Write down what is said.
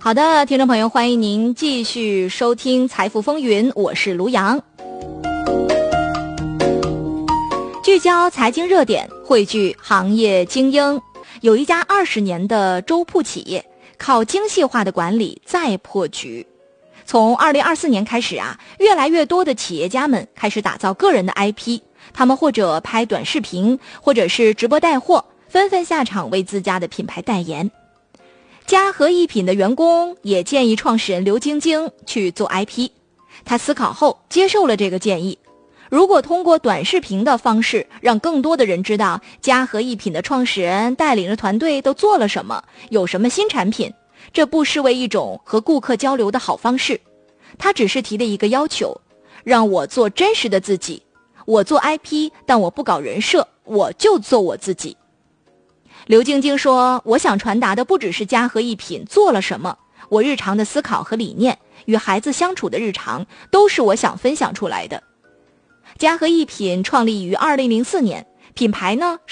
好的，听众朋友，欢迎您继续收听《财富风云》，我是卢阳。聚焦财经热点，汇聚行业精英。有一家20年的粥铺企业，靠精细化的管理再破局。从2024年开始越来越多的企业家们开始打造个人的 IP， 他们或者拍短视频，或者是直播带货，纷纷下场为自家的品牌代言。嘉禾一品的员工也建议创始人刘晶晶去做 IP， 他思考后接受了这个建议。如果通过短视频的方式让更多的人知道嘉禾一品的创始人带领着团队都做了什么，有什么新产品，这不失为一种和顾客交流的好方式。他只是提了一个要求，让我做真实的自己，我做 IP， 但我不搞人设，我就做我自己。刘晶晶说，我想传达的不只是嘉禾一品做了什么，我日常的思考和理念，与孩子相处的日常，都是我想分享出来的。嘉禾一品创立于2004年，品牌呢